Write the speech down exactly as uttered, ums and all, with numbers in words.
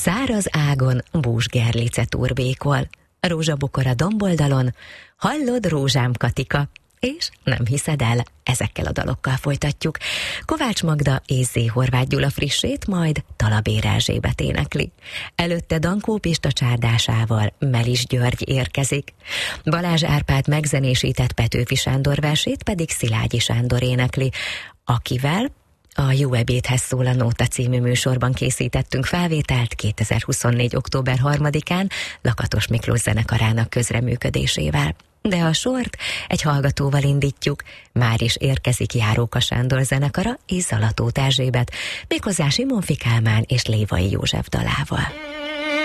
Száraz ágon búzsgerlice turbékol, rózsabokor a domboldalon, hallod rózsám Katika, és nem hiszed el, ezekkel a dalokkal folytatjuk. Kovács Magda és Zé Horváth Gyula frissét, majd Talabér Erzsébet énekli. Előtte Dankó Pista csárdásával Melis György érkezik. Balázs Árpád megzenésített Petőfi Sándor versét pedig Szilágyi Sándor énekli, akivel a Jó ebédhez szól a Nóta című műsorban készítettünk felvételt kétezer-huszonnégy. október harmadikán Lakatos Miklós zenekarának közreműködésével. De a sort egy hallgatóval indítjuk, már is érkezik Járóka Sándor zenekara és Zalatóth Erzsébet, méghozzá Simonfi Kálmán és Lévai József dalával.